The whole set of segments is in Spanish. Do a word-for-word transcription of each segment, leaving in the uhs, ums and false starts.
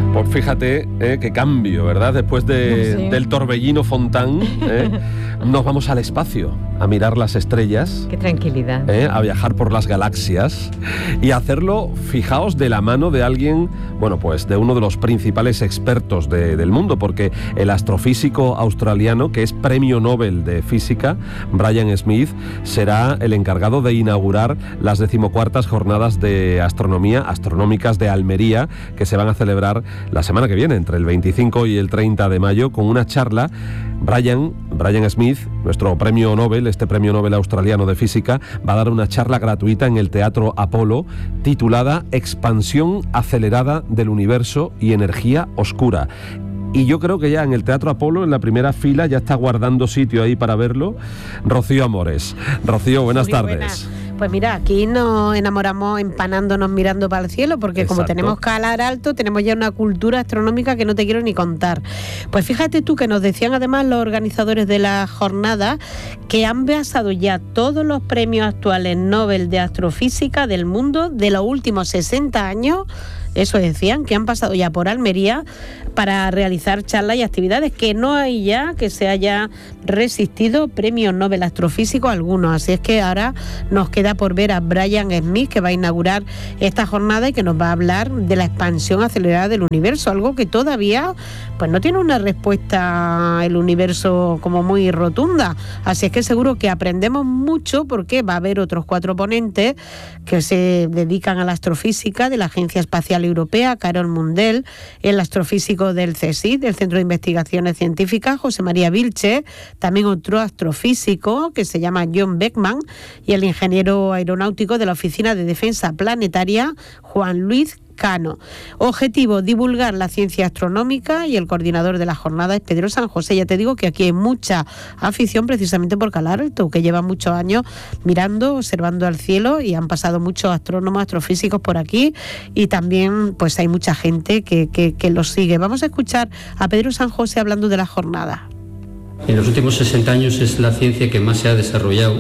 Pues fíjate, eh, qué cambio, ¿verdad? Después de, sí. del torbellino Fontán, eh, nos vamos al espacio a mirar las estrellas. Qué tranquilidad. Eh, a viajar por las galaxias y hacerlo, fijaos, de la mano de alguien, bueno, pues de uno de los principales expertos de, del mundo, porque el astrofísico australiano, que es premio Nobel de Física, Brian Smith, será el encargado de inaugurar las decimocuartas jornadas de astronomía astronómicas de Almería, que se van a celebrar la semana que viene, entre el veinticinco y el treinta de mayo, con una charla. Brian, Brian Smith, nuestro premio Nobel, este premio Nobel australiano de física, va a dar una charla gratuita en el Teatro Apolo, titulada Expansión acelerada del universo y energía oscura. Y yo creo que ya en el Teatro Apolo, en la primera fila, ya está guardando sitio ahí para verlo Rocío Amores. Rocío, buenas Muy tardes. Buena. Pues mira, aquí nos enamoramos empanándonos mirando para el cielo, porque Exacto. como tenemos calar alto, tenemos ya una cultura astronómica que no te quiero ni contar. Pues fíjate tú que nos decían además los organizadores de la jornada que han basado ya todos los premios actuales Nobel de Astrofísica del mundo de los últimos sesenta años. Eso decían, que han pasado ya por Almería para realizar charlas y actividades, que no hay ya que se haya resistido premio Nobel astrofísico alguno. Así es que ahora nos queda por ver a Brian Smith, que va a inaugurar esta jornada y que nos va a hablar de la expansión acelerada del universo, algo que todavía pues no tiene una respuesta el universo como muy rotunda. Así es que seguro que aprendemos mucho, porque va a haber otros cuatro ponentes que se dedican a la astrofísica de la Agencia Espacial Europea, Carol Mundell, el astrofísico del C S I C, del Centro de Investigaciones Científicas, José María Vilche, también otro astrofísico que se llama John Beckman, y el ingeniero aeronáutico de la Oficina de Defensa Planetaria, Juan Luis Cano. Objetivo, divulgar la ciencia astronómica, y el coordinador de la jornada es Pedro San José. Ya te digo que aquí hay mucha afición precisamente por calar alto, que lleva muchos años mirando, observando al cielo, y han pasado muchos astrónomos, astrofísicos por aquí, y también pues hay mucha gente que, que, que los sigue. Vamos a escuchar a Pedro San José hablando de la jornada. En los últimos sesenta años es la ciencia que más se ha desarrollado,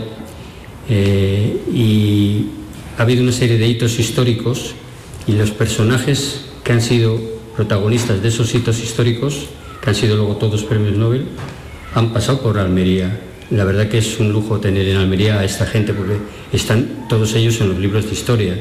eh, y ha habido una serie de hitos históricos, y los personajes que han sido protagonistas de esos hitos históricos, que han sido luego todos premios Nobel, han pasado por Almería. La verdad que es un lujo tener en Almería a esta gente, porque están todos ellos en los libros de historia.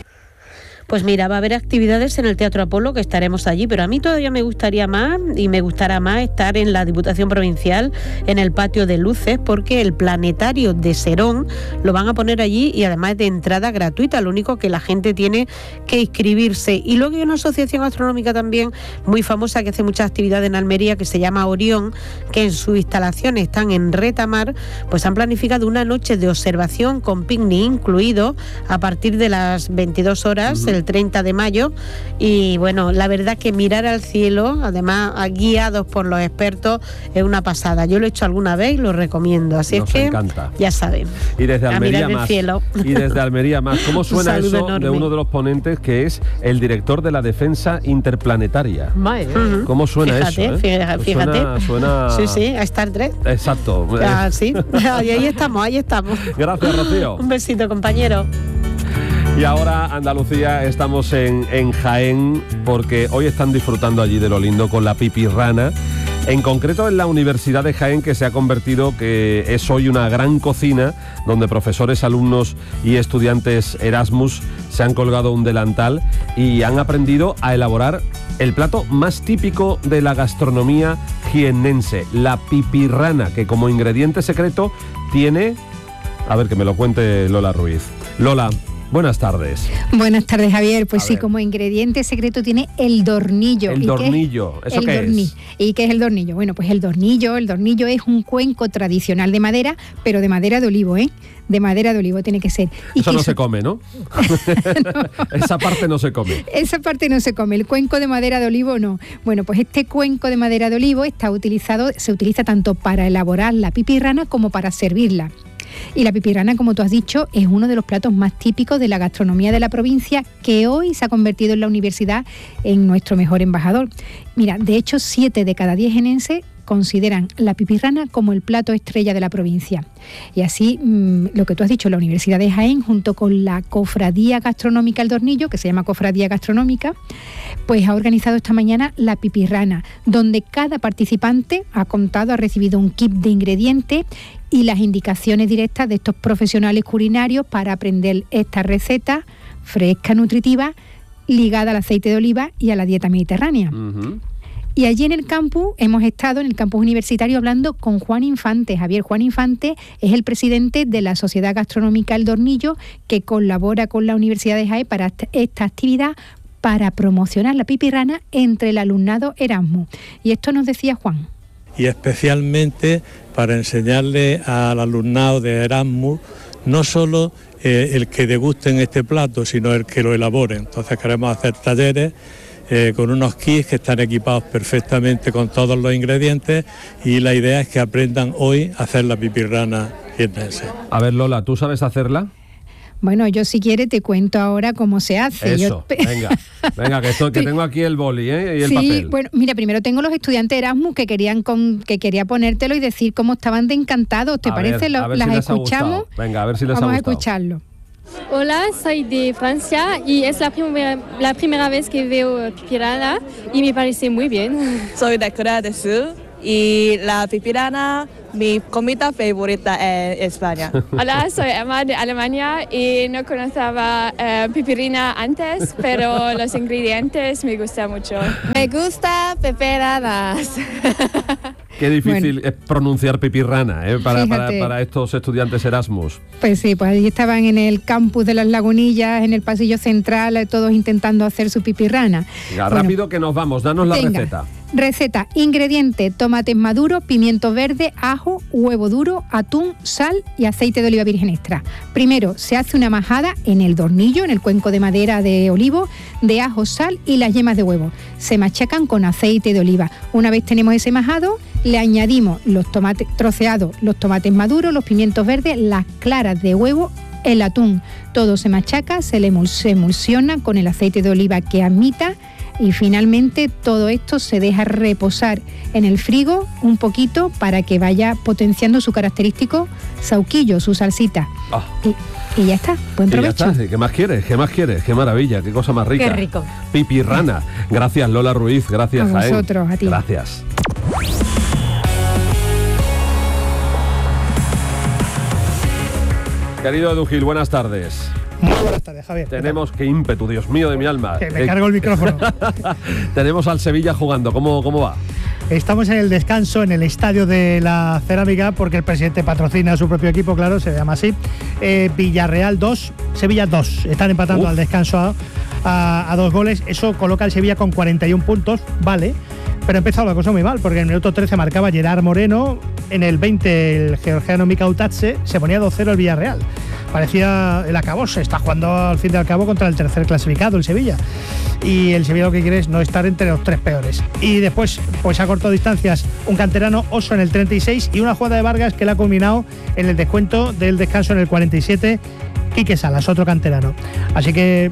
Pues mira, va a haber actividades en el Teatro Apolo, que estaremos allí, pero a mí todavía me gustaría más, y me gustará más estar en la Diputación Provincial, en el Patio de Luces, porque el planetario de Serón lo van a poner allí, y además es de entrada gratuita, lo único que la gente tiene que inscribirse. Y luego hay una asociación astronómica también muy famosa que hace muchas actividades en Almería, que se llama Orión, que en sus instalaciones están en Retamar, pues han planificado una noche de observación con picnic incluido a partir de las veintidós horas, uh-huh. el treinta de mayo, y bueno, la verdad que mirar al cielo, además guiados por los expertos, es una pasada. Yo lo he hecho alguna vez y lo recomiendo, así Nos es que encanta. Ya saben. Y desde Almería más. Cielo. Y desde Almería más. ¿Cómo suena eso enorme. De uno de los ponentes, que es el director de la Defensa Interplanetaria? Uh-huh. ¿Cómo suena fíjate, eso? Eh? Fíjate. Suena, suena... Sí, sí, a Star Trek. Exacto. Ah, sí. Y ahí estamos, ahí estamos. Gracias, Rocío. Un besito, compañero. Y ahora, Andalucía, estamos en, en Jaén, porque hoy están disfrutando allí de lo lindo con la pipirrana. En concreto en la Universidad de Jaén, que se ha convertido, que es hoy una gran cocina, donde profesores, alumnos y estudiantes Erasmus se han colgado un delantal y han aprendido a elaborar el plato más típico de la gastronomía jiennense, la pipirrana, que como ingrediente secreto tiene... A ver, que me lo cuente Lola Ruiz. Lola, buenas tardes. Buenas tardes, Javier. Pues a sí, ver. Como ingrediente secreto tiene el dornillo. El ¿Y dornillo, qué es? ¿eso el qué dorni- es? ¿Y qué es el dornillo? Bueno, pues el dornillo, el dornillo es un cuenco tradicional de madera, pero de madera de olivo, ¿eh? De madera de olivo tiene que ser. Y eso no se come, ¿no? no. Esa parte no se come. Esa parte no se come, el cuenco de madera de olivo no. Bueno, pues este cuenco de madera de olivo está utilizado, se utiliza tanto para elaborar la pipirrana como para servirla. Y la pipirrana, como tú has dicho, es uno de los platos más típicos de la gastronomía de la provincia, que hoy se ha convertido en la universidad en nuestro mejor embajador. Mira, de hecho, siete de cada diez jienenses consideran la pipirrana como el plato estrella de la provincia. Y así, mmm, lo que tú has dicho, la Universidad de Jaén, junto con la Cofradía Gastronómica El Dornillo, que se llama Cofradía Gastronómica, pues ha organizado esta mañana la Pipirrana, donde cada participante ha contado, ha recibido un kit de ingredientes y las indicaciones directas de estos profesionales culinarios para aprender esta receta fresca, nutritiva, ligada al aceite de oliva y a la dieta mediterránea. Uh-huh. Y allí en el campus hemos estado, en el campus universitario, hablando con Juan Infante. Javier Juan Infante es el presidente de la Sociedad Gastronómica El Dornillo, que colabora con la Universidad de Jaén para esta actividad, para promocionar la Pipirrana entre el alumnado Erasmus. Y esto nos decía Juan. Y especialmente para enseñarle al alumnado de Erasmus no solo eh, el que degusten este plato, sino el que lo elaboren. Entonces queremos hacer talleres Eh, con unos kits que están equipados perfectamente con todos los ingredientes, y la idea es que aprendan hoy a hacer la pipirrana jiennense. A ver, Lola, ¿tú sabes hacerla? Bueno, yo si quieres te cuento ahora cómo se hace. Eso, yo... venga, venga, que, estoy, que tengo aquí el boli, ¿eh? Y el sí, papel. Bueno, mira, primero tengo los estudiantes Erasmus que querían con, que quería ponértelo y decir cómo estaban de encantados. ¿Te a parece? Ver, Lo, a ver las si les escuchamos. Venga, a ver si les Vamos ha a gustado. escucharlo. Hola, soy de Francia y es la primera, la primera vez que veo pipirrana y me parece muy bien. Soy de Corea del Sur y la pipirrana, mi comida favorita en España. Hola, soy Emma de Alemania y no conocía eh, pipirrina antes, pero los ingredientes me gustan mucho. Me gusta pipirranas. Qué difícil bueno, es pronunciar pipirrana ¿eh? para, para, para estos estudiantes Erasmus. Pues sí, pues allí estaban en el campus de Las Lagunillas, en el pasillo central, todos intentando hacer su pipirrana. Venga, bueno, rápido que nos vamos, danos la venga, receta. Receta: ingredientes: tomates maduros, pimiento verde, ajo, huevo duro, atún, sal y aceite de oliva virgen extra. Primero se hace una majada en el dornillo, en el cuenco de madera de olivo, de ajo, sal y las yemas de huevo. Se machacan con aceite de oliva. Una vez tenemos ese majado, le añadimos los tomates troceados, los tomates maduros, los pimientos verdes, las claras de huevo, el atún. Todo se machaca, se le se emulsiona con el aceite de oliva que admita, y finalmente todo esto se deja reposar en el frigo un poquito para que vaya potenciando su característico sauquillo, su salsita. Oh. Y, y ya está, buen provecho. Y ya está. ¿Qué más quieres? ¿Qué más quieres? Qué maravilla, qué cosa más rica. Qué rico. Pipirrana. Gracias, Lola Ruiz, gracias, a Jaén. vosotros, a ti. Gracias. Querido Edu Gil, buenas tardes. Muy buenas tardes, Javier. Tenemos, qué ímpetu, Dios mío de mi alma. Que me cargo el micrófono. Tenemos al Sevilla jugando, ¿cómo, cómo va? Estamos en el descanso en el estadio de la Cerámica, porque el presidente patrocina a su propio equipo, claro, se llama así. Eh, Villarreal dos, Sevilla dos. Están empatando Uf. al descanso a, a, a dos goles. Eso coloca al Sevilla con cuarenta y un puntos, vale. Pero ha empezado la cosa muy mal, porque en el minuto trece marcaba Gerard Moreno, en el veinte el georgiano Mikau Tatse, se ponía dos cero el Villarreal. Parecía el acabose, está jugando al fin y al cabo contra el tercer clasificado, el Sevilla. Y el Sevilla lo que quiere es no estar entre los tres peores. Y después, pues ha cortado distancias un canterano, Oso, en el treinta y seis, y una jugada de Vargas que le ha culminado en el descuento del descanso en el cuarenta y siete, Quique Salas, otro canterano. Así que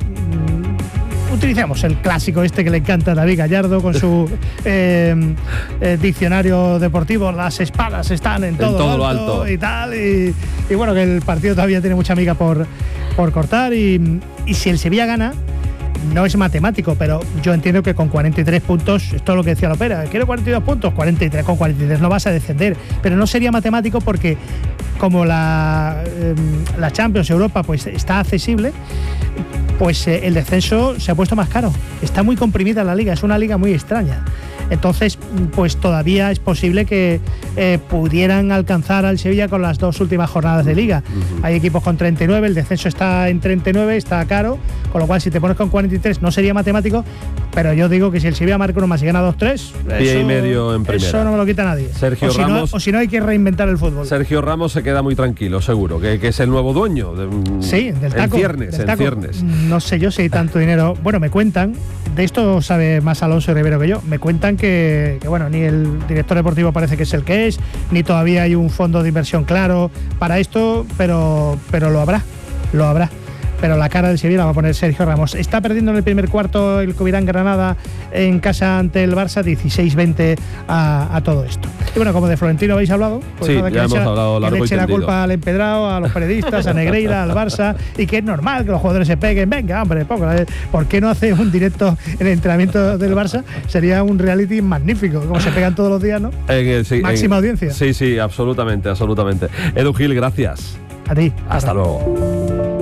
mmm, utilicemos el clásico este que le encanta a David Gallardo con su eh, eh, diccionario deportivo. Las espadas están en todo, en todo lo alto, alto y tal. Y, y bueno, que el partido todavía tiene mucha miga por, por cortar. Y, y si el Sevilla gana, no es matemático, pero yo entiendo que con cuarenta y tres puntos, esto es lo que decía Lopera, quiero cuarenta y dos puntos, cuarenta y tres, con cuarenta y tres no vas a descender, pero no sería matemático porque como la, eh, la Champions Europa pues está accesible, pues eh, el descenso se ha puesto más caro, está muy comprimida la liga, es una liga muy extraña. Entonces, pues todavía es posible que eh, pudieran alcanzar al Sevilla con las dos últimas jornadas de liga. Uh-huh. Hay equipos con treinta y nueve, el descenso está en treinta y nueve, está caro, con lo cual si te pones con cuarenta y tres no sería matemático, pero yo digo que si el Sevilla marca uno más y gana dos tres, pie y medio en primera. Eso no me lo quita nadie. Sergio o si Ramos, no, o si no hay que reinventar el fútbol. Sergio Ramos se queda muy tranquilo, seguro, que, que es el nuevo dueño. De, sí, del taco. En ciernes, del en taco. ciernes. No sé yo si hay tanto dinero. Bueno, me cuentan, de esto sabe más Alonso y Rivero que yo, me cuentan que, que bueno, ni el director deportivo parece que es el que es, ni todavía hay un fondo de inversión claro para esto, pero, pero lo habrá, lo habrá. pero la cara del Sevilla la va a poner Sergio Ramos. Está perdiendo en el primer cuarto el Covirán Granada en casa ante el Barça, dieciséis veinte a, a todo esto. Y bueno, como de Florentino habéis hablado, pues sí, nada, que ya le hemos echa, hablado largo que le eche y la tendido. culpa al Empedrado, a los periodistas, a Negreira, al Barça, y que es normal que los jugadores se peguen. Venga, hombre, poco, ¿por qué no hace un directo en el entrenamiento del Barça? Sería un reality magnífico, como se pegan todos los días, ¿no? En el- sí, Máxima en- audiencia. Sí, sí, absolutamente, absolutamente. Edu Gil, gracias. A ti. Hasta luego.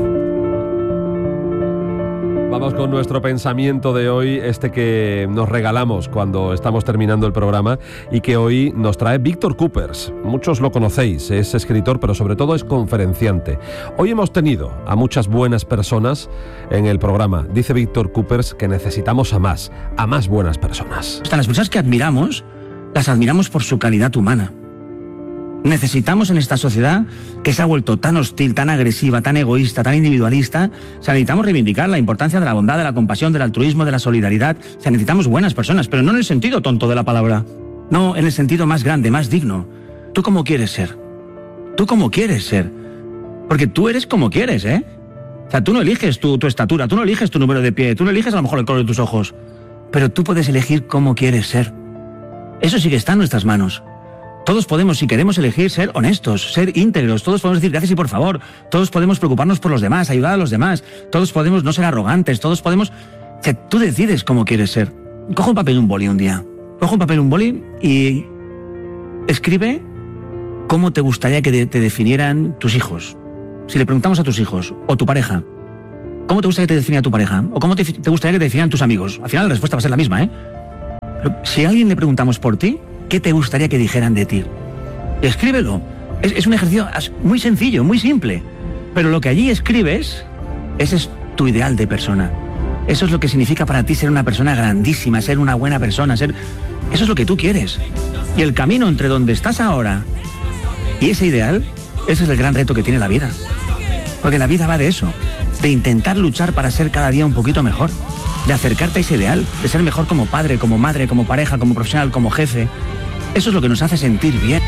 Vamos con nuestro pensamiento de hoy, este que nos regalamos cuando estamos terminando el programa y que hoy nos trae Víctor Coopers. Muchos lo conocéis, es escritor, pero sobre todo es conferenciante. Hoy hemos tenido a muchas buenas personas en el programa. Dice Víctor Coopers que necesitamos a más, a más buenas personas. Hasta las personas que admiramos, las admiramos por su calidad humana. Necesitamos en esta sociedad que se ha vuelto tan hostil, tan agresiva, tan egoísta, tan individualista, o sea, necesitamos reivindicar la importancia de la bondad, de la compasión, del altruismo, de la solidaridad. O sea, necesitamos buenas personas, pero no en el sentido tonto de la palabra. No, en el sentido más grande, más digno. ¿Tú cómo quieres ser? ¿Tú cómo quieres ser? Porque tú eres como quieres, ¿eh? O sea, tú no eliges tu, tu estatura, tú no eliges tu número de pie, tú no eliges a lo mejor el color de tus ojos, pero tú puedes elegir cómo quieres ser. Eso sí que está en nuestras manos. Todos podemos, si queremos elegir, ser honestos, ser íntegros, todos podemos decir gracias y por favor, todos podemos preocuparnos por los demás, ayudar a los demás, todos podemos no ser arrogantes, todos podemos... O sea, tú decides cómo quieres ser. Coge un papel y un boli un día, coge un papel y un boli y escribe cómo te gustaría que de- te definieran tus hijos. Si le preguntamos a tus hijos, o tu pareja, ¿cómo te gustaría que te definiera tu pareja? ¿O cómo te, te gustaría que te definieran tus amigos? Al final la respuesta va a ser la misma, ¿eh? Pero si a alguien le preguntamos por ti, ¿qué te gustaría que dijeran de ti? Escríbelo. Es, es un ejercicio as- muy sencillo, muy simple. Pero lo que allí escribes, ese es tu ideal de persona. Eso es lo que significa para ti ser una persona grandísima, ser una buena persona, ser... Eso es lo que tú quieres. Y el camino entre donde estás ahora y ese ideal, ese es el gran reto que tiene la vida. Porque la vida va de eso, de intentar luchar para ser cada día un poquito mejor, de acercarte a ese ideal, de ser mejor como padre, como madre, como pareja, como profesional, como jefe. Eso es lo que nos hace sentir bien.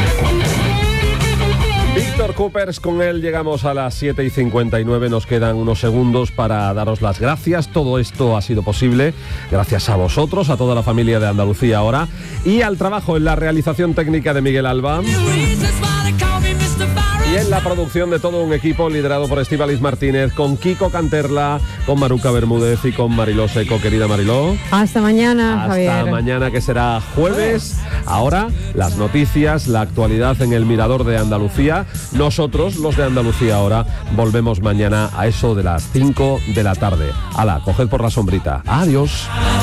Víctor Coopers, con él llegamos a las siete y cincuenta y nueve, nos quedan unos segundos para daros las gracias. Todo esto ha sido posible gracias a vosotros, a toda la familia de Andalucía ahora y al trabajo en la realización técnica de Miguel Alba y en la producción de todo un equipo liderado por Estíbaliz Martínez, con Kiko Canterla, con Maruca Bermúdez y con Mariló Seco. Querida Mariló, Hasta mañana, hasta Javier. mañana, que será jueves. Ahora las noticias, la actualidad en el Mirador de Andalucía. Nosotros, los de Andalucía ahora, volvemos mañana a eso de las cinco de la tarde. Hala, coged por la sombrita. Adiós.